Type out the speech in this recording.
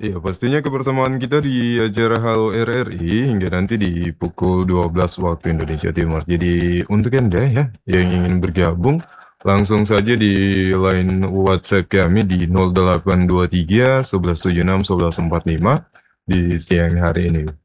Iya, pastinya kebersamaan kita di acara Halo RRI hingga nanti di pukul 12 waktu Indonesia Timur. Jadi untuk Anda ya yang ingin bergabung, langsung saja di line WhatsApp kami di 0823 1176 1145 di siang hari ini.